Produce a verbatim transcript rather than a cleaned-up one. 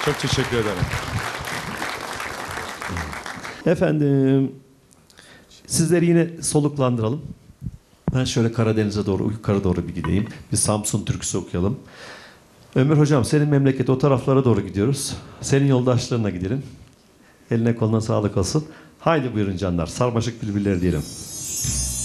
Çok teşekkür ederim. Efendim, sizleri yine soluklandıralım. Ben şöyle Karadeniz'e doğru, yukarı doğru bir gideyim. Bir Samsun türküsü okuyalım. Ömür hocam, senin memleket o taraflara doğru gidiyoruz. Senin yoldaşlarına gidelim. Eline koluna sağlık olsun. Haydi buyurun canlar. Sarmaşık bülbülleri diyelim.